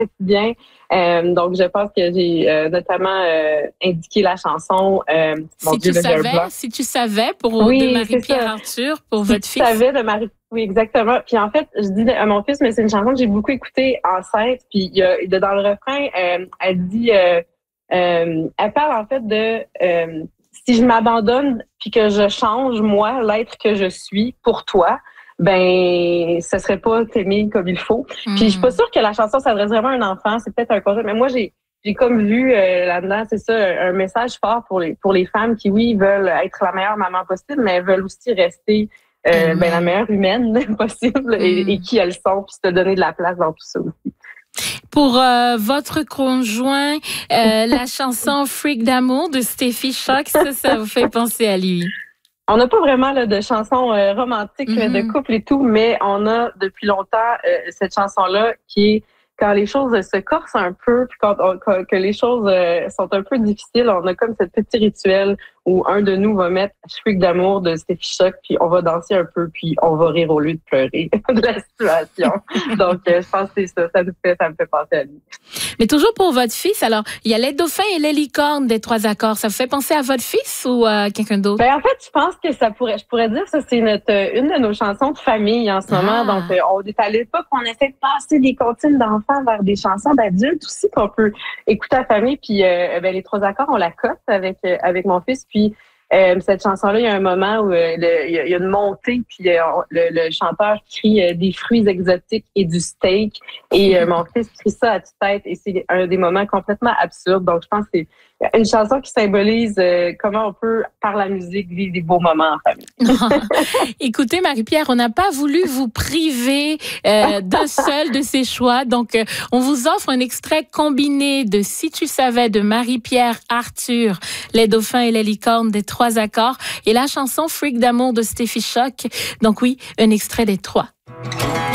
quotidien. Donc, je pense que j'ai notamment indiqué la chanson. Si tu savais pour oui, de Marie-Pierre Arthur, pour votre fils. Oui, exactement. Puis en fait, je dis à mon fils, mais c'est une chanson que j'ai beaucoup écoutée enceinte. Puis dans le refrain, elle dit, elle parle en fait de si je m'abandonne puis que je change moi l'être que je suis pour toi, ben ce serait pas t'aimer comme il faut. Puis je suis pas sûre que la chanson s'adresse vraiment à un enfant. C'est peut-être un concept, mais moi j'ai comme vu là-dedans, c'est ça, un message fort pour les femmes qui, oui, veulent être la meilleure maman possible, mais elles veulent aussi rester la meilleure humaine possible et qui elles sont, puis se donner de la place dans tout ça aussi. Pour votre conjoint, la chanson Freak d'amour de Steffi Shock, ça vous fait penser à lui? On n'a pas vraiment là, de chansons romantiques, de couple et tout, mais on a depuis longtemps cette chanson-là qui est quand les choses se corsent un peu, puis que les choses sont un peu difficiles, on a comme cette petit rituel où un de nous va mettre Freak d'amour de Steffi Shock, puis on va danser un peu, puis on va rire au lieu de pleurer de la situation. Donc, je pense que c'est ça. Ça me fait penser à lui. Mais toujours pour votre fils, alors, il y a Les Dauphins et les Licornes des 3 accords. Ça vous fait penser à votre fils ou à quelqu'un d'autre? Ben, en fait, je pense que je pourrais dire que c'est une de nos chansons de famille en ce moment. Donc, on est à l'époque où on essaie de passer des comptines d'enfants vers des chansons d'adultes aussi qu'on peut écouter à famille. Puis, les 3 accords, on la cote avec mon fils. Puis, cette chanson-là, il y a un moment où il y a une montée, puis le chanteur crie des fruits exotiques et du steak. Et mon fils crie ça à toute tête. Et c'est un des moments complètement absurdes. Donc, je pense que c'est une chanson qui symbolise comment on peut, par la musique, vivre des beaux moments en famille. Écoutez, Marie-Pierre, on n'a pas voulu vous priver d'un seul de ces choix. Donc, on vous offre un extrait combiné de Si tu savais de Marie-Pierre Arthur, Les Dauphins et les Licornes des 3 accords et la chanson Freak d'amour de Steffi Shock. Donc oui, un extrait des 3.